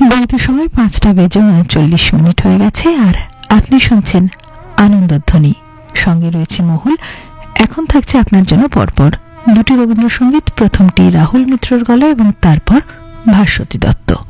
বলতে সময় 5:39 হয়ে গেছে, আর আপনি শুনছেন আনন্দধ্বনি। সঙ্গে রয়েছে মহুল। এখন থাকছে আপনার জন্য পরপর দুটি রবীন্দ্রসঙ্গীত, প্রথমটি রাহুল মিত্রর গলা এবং তারপর ভাস্বতী দত্ত।